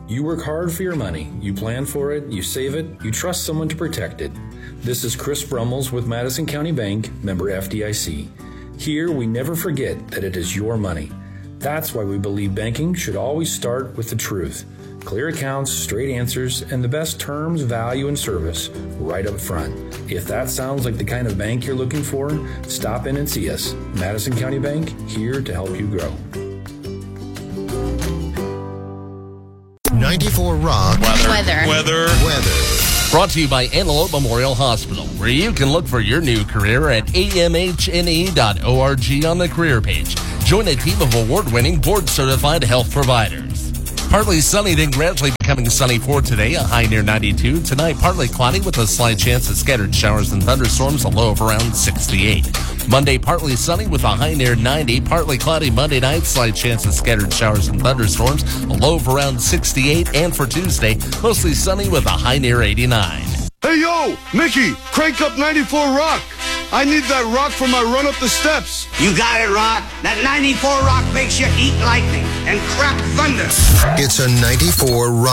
You work hard for your money. You plan for it, you save it, you trust someone to protect it. This is Chris Brummels with Madison County Bank, member FDIC. Here, we never forget that it is your money. That's why we believe banking should always start with the truth. Clear accounts, straight answers, and the best terms, value, and service right up front. If that sounds like the kind of bank you're looking for, stop in and see us. Madison County Bank, here to help you grow. 94 Rock. Weather. Brought to you by Antelope Memorial Hospital, where you can look for your new career at amhne.org on the career page. Join a team of award-winning, board-certified health providers. Partly sunny, then gradually becoming sunny for today, a high near 92. Tonight, partly cloudy with a slight chance of scattered showers and thunderstorms, a low of around 68. Monday, partly sunny with a high near 90. Partly cloudy Monday night, slight chance of scattered showers and thunderstorms, a low of around 68. And for Tuesday, mostly sunny with a high near 89. Hey, yo, Mickey, crank up 94 Rock. I need that rock for my run up the steps. You got it, Rock. That 94 Rock makes you eat lightning and crap thunder. It's a 94 Rock.